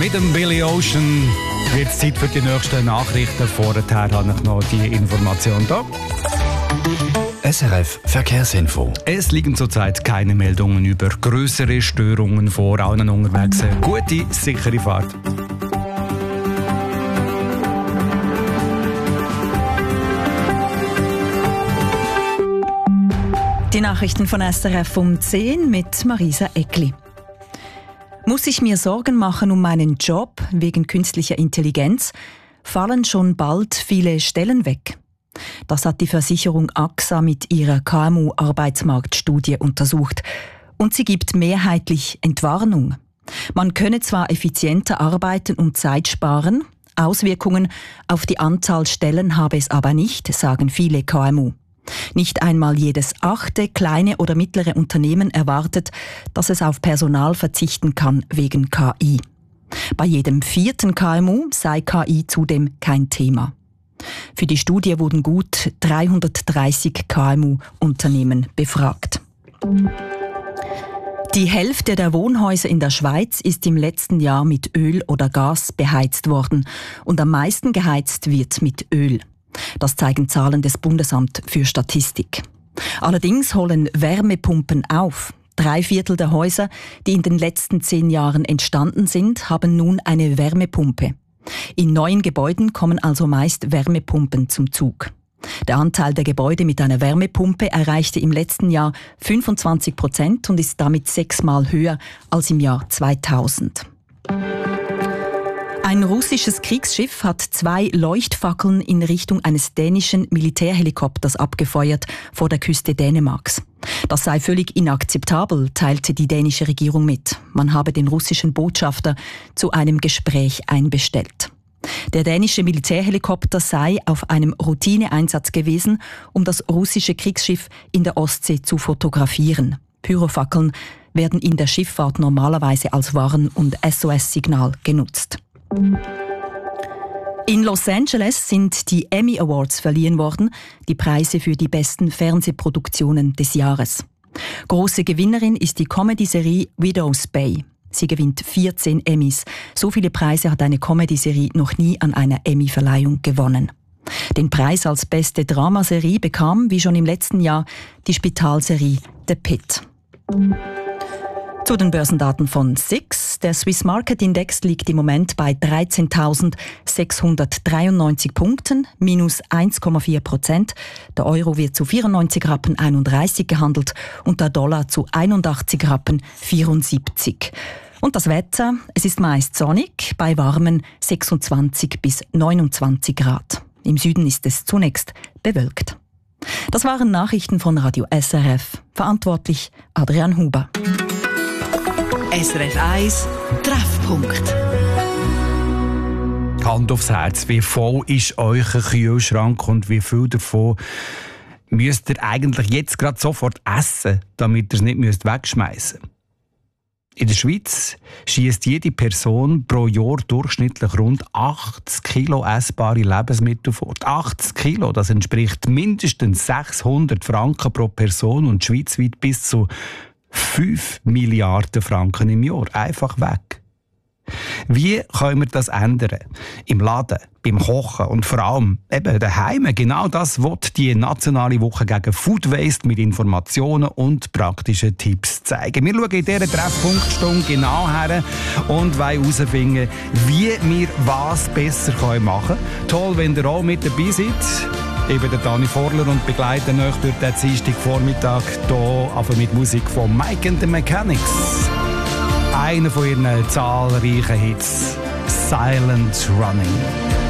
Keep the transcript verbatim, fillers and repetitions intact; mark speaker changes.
Speaker 1: mit dem Billy Ocean wird es Zeit für die nächsten Nachrichten. Vorher habe ich noch die Information da.
Speaker 2: S R F Verkehrsinfo.
Speaker 1: Es liegen zurzeit keine Meldungen über größere Störungen vor. Allen unterwegs eine gute, sichere Fahrt.
Speaker 3: Die Nachrichten von S R F um zehn mit Marisa Eckli. Muss ich mir Sorgen machen um meinen Job wegen künstlicher Intelligenz? Fallen schon bald viele Stellen weg? Das hat die Versicherung A X A mit ihrer K M U-Arbeitsmarktstudie untersucht. Und sie gibt mehrheitlich Entwarnung. Man könne zwar effizienter arbeiten und Zeit sparen, Auswirkungen auf die Anzahl Stellen habe es aber nicht, sagen viele K M U. Nicht einmal jedes achte kleine oder mittlere Unternehmen erwartet, dass es auf Personal verzichten kann wegen K I. Bei jedem vierten K M U sei K I zudem kein Thema. Für die Studie wurden gut dreihundertdreißig K M U-Unternehmen befragt. Die Hälfte der Wohnhäuser in der Schweiz ist im letzten Jahr mit Öl oder Gas beheizt worden und am meisten geheizt wird mit Öl. Das zeigen Zahlen des Bundesamt für Statistik. Allerdings holen Wärmepumpen auf. Drei Viertel der Häuser, die in den letzten zehn Jahren entstanden sind, haben nun eine Wärmepumpe. In neuen Gebäuden kommen also meist Wärmepumpen zum Zug. Der Anteil der Gebäude mit einer Wärmepumpe erreichte im letzten Jahr fünfundzwanzig Prozent und ist damit sechsmal höher als im Jahr zweitausend. Ein russisches Kriegsschiff hat zwei Leuchtfackeln in Richtung eines dänischen Militärhelikopters abgefeuert vor der Küste Dänemarks. Das sei völlig inakzeptabel, teilte die dänische Regierung mit. Man habe den russischen Botschafter zu einem Gespräch einbestellt. Der dänische Militärhelikopter sei auf einem Routineeinsatz gewesen, um das russische Kriegsschiff in der Ostsee zu fotografieren. Pyrofackeln werden in der Schifffahrt normalerweise als Warn- und S O S-Signal genutzt. In Los Angeles sind die Emmy Awards verliehen worden, die Preise für die besten Fernsehproduktionen des Jahres. Große Gewinnerin ist die Comedy-Serie Widow's Bay. Sie gewinnt vierzehn Emmys. So viele Preise hat eine Comedy-Serie noch nie an einer Emmy-Verleihung gewonnen. Den Preis als beste Dramaserie bekam, wie schon im letzten Jahr, die Spitalserie The Pit. Zu den Börsendaten von S I X. Der Swiss Market Index liegt im Moment bei dreizehntausendsechshundertdreiundneunzig Punkten, minus eins Komma vier Prozent. Der Euro wird zu vierundneunzig Rappen einunddreißig gehandelt und der Dollar zu einundachtzig Rappen vierundsiebzig. Und das Wetter, es ist meist sonnig, bei warmen sechsundzwanzig bis neunundzwanzig Grad. Im Süden ist es zunächst bewölkt. Das waren Nachrichten von Radio S R F. Verantwortlich Adrian Huber.
Speaker 4: S R F eins Treffpunkt.
Speaker 1: Hand aufs Herz, wie voll ist euer Kühlschrank und wie viel davon müsst ihr eigentlich jetzt gerade sofort essen, damit ihr es nicht müsst wegschmeißen müsst? In der Schweiz schiesst jede Person pro Jahr durchschnittlich rund achtzig Kilo essbare Lebensmittel fort. achtzig Kilo, das entspricht mindestens sechshundert Franken pro Person und schweizweit bis zu fünf Milliarden Franken im Jahr. Einfach weg. Wie können wir das ändern? Im Laden, beim Kochen und vor allem eben daheim. Genau das will die nationale Woche gegen Food Waste mit Informationen und praktischen Tipps zeigen. Wir schauen in dieser Treffpunktstunde genau her und wollen herausfinden, wie wir was besser machen können. Toll, wenn ihr auch mit dabei seid. Ich bin der Dani Vorler und begleite euch durch den Dienstagvormittag hier, aber mit Musik von Mike and the Mechanics. Einer von ihren zahlreichen Hits, Silent Running.